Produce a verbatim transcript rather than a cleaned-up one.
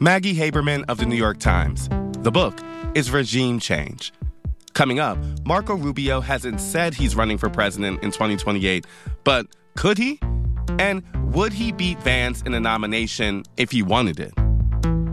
Maggie Haberman of the New York Times. The book is Regime Change. Coming up, Marco Rubio hasn't said he's running for president in twenty twenty-eight, but could he? And would he beat Vance in a nomination if he wanted it?